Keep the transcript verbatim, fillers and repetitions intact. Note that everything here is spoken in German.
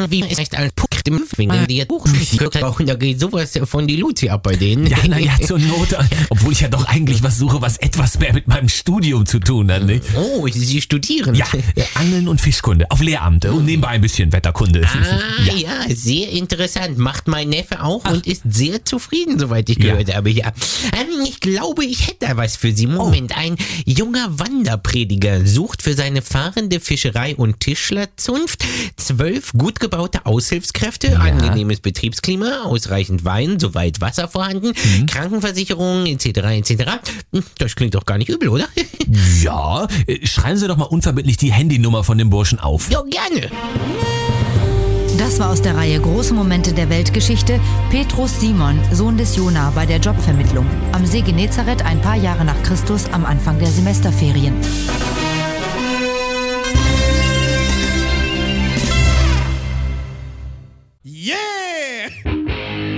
wie es echt ein Puck wegen die Buchschnitt, da geht sowas von die Luzi ab bei denen. Ja, naja, zur Not, obwohl ich ja doch eigentlich was suche, was etwas mehr mit meinem Studium zu tun hat, nicht? Oh, Sie studieren? Ja, Angeln und Fischkunde auf Lehramt und nebenbei ein bisschen Wetterkunde. Ah, ja. ja, sehr interessant. Macht mein Neffe auch Ach. und ist sehr zufrieden, soweit ich gehört ja. habe. Ja. Ähm, ich glaube, ich hätte da was für Sie. Moment, oh. ein junger Wanderprediger sucht für seine fahrende Fischerei- und Tischlerzunft zwölf gut gebaute Aushilfskräfte, ja. angenehmes Betriebsklima, ausreichend Wein, soweit Wasser vorhanden, mhm. Krankenversicherung et cetera et cetera. Das klingt doch gar nicht übel, oder? Ja, schreiben Sie doch mal unverbindlich die Handynummer von dem Burschen auf. Ja, gerne. Das war aus der Reihe Große Momente der Weltgeschichte Petrus Simon, Sohn des Jona, bei der Jobvermittlung. Am See Genezareth ein paar Jahre nach Christus am Anfang der Semesterferien. Yeah!